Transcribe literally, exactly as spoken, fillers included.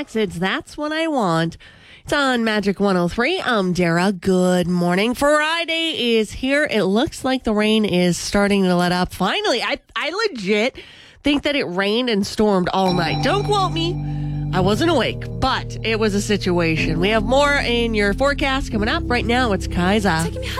six. It's That's What I Want. It's on Magic one oh three. I'm Dara. Good morning. Friday is here. It looks like the rain is starting to let up. Finally, I, I legit think that it rained and stormed all night. Don't quote me. I wasn't awake, but it was a situation. We have more in your forecast coming up. Right now, it's Kaiser.